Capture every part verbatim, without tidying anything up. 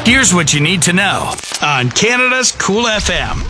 Here's what you need to know on Canada's Cool F M.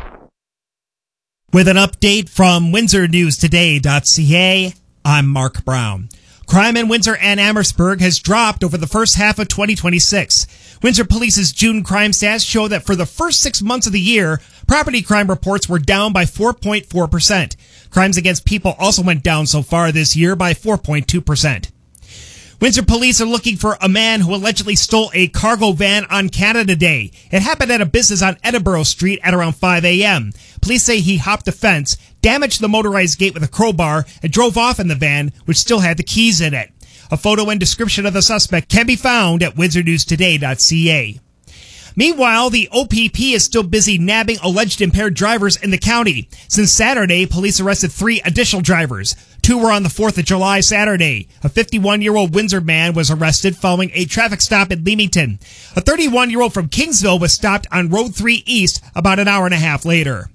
With an update from Windsor News Today dot C A, I'm Mark Brown. Crime in Windsor and Amherstburg has dropped over the first half of twenty twenty-six. Windsor Police's June crime stats show that for the first six months of the year, property crime reports were down by four point four percent. Crimes against people also went down so far this year by four point two percent. Windsor police are looking for a man who allegedly stole a cargo van on Canada Day. It happened at a business on Edinburgh Street at around five a.m. Police say he hopped a fence, damaged the motorized gate with a crowbar, and drove off in the van, which still had the keys in it. A photo and description of the suspect can be found at Windsor News Today dot C A. Meanwhile, the O P P is still busy nabbing alleged impaired drivers in the county. Since Saturday, police arrested three additional drivers. Two were on the fourth of July Saturday. A fifty-one-year-old Windsor man was arrested following a traffic stop in Leamington. A thirty-one-year-old from Kingsville was stopped on Road three East about an hour and a half later.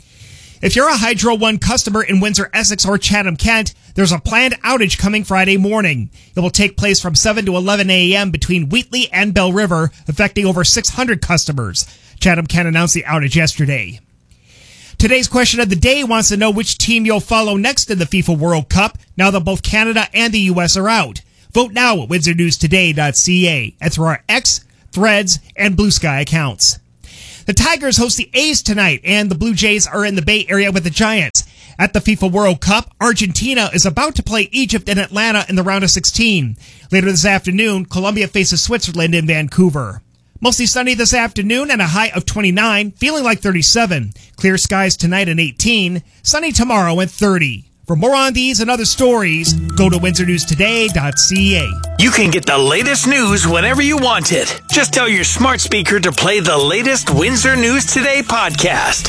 If you're a Hydro One customer in Windsor, Essex, or Chatham-Kent, there's a planned outage coming Friday morning. It will take place from seven to eleven a.m. between Wheatley and Bell River, affecting over six hundred customers. Chatham-Kent announced the outage yesterday. Today's question of the day wants to know which team you'll follow next in the FIFA World Cup now that both Canada and the U S are out. Vote now at Windsor News Today dot C A and through our X, Threads, and Blue Sky accounts. The Tigers host the A's tonight, and the Blue Jays are in the Bay Area with the Giants. At the FIFA World Cup, Argentina is about to play Egypt in Atlanta in the round of sixteen. Later this afternoon, Colombia faces Switzerland in Vancouver. Mostly sunny this afternoon and a high of twenty-nine, feeling like thirty-seven. Clear skies tonight and eighteen, sunny tomorrow and thirty. For more on these and other stories, go to Windsor News Today dot C A. You can get the latest news whenever you want it. Just tell your smart speaker to play the latest Windsor News Today podcast.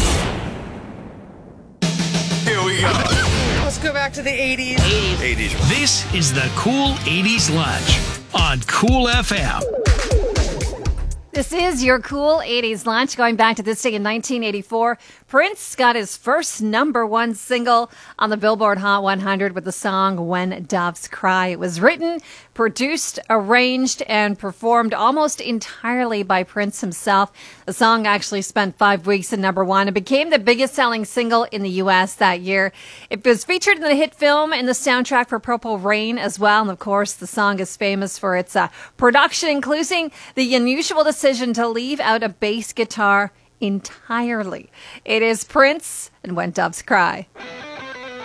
Here we go. Let's go back to the eighties. eighties. This is the Cool eighties Lunch on Cool F M. This is your Cool eighties Lunch. Going back to this day in nineteen eighty-four, Prince got his first number one single on the Billboard Hot one hundred with the song When Doves Cry. It was written, produced, arranged, and performed almost entirely by Prince himself. The song actually spent five weeks at number one and became the biggest selling single in the U S that year. It was featured in the hit film and the soundtrack for Purple Rain as well. And of course, the song is famous for its uh, production, including the unusual decision to leave out a bass guitar entirely. It is Prince and When Doves Cry.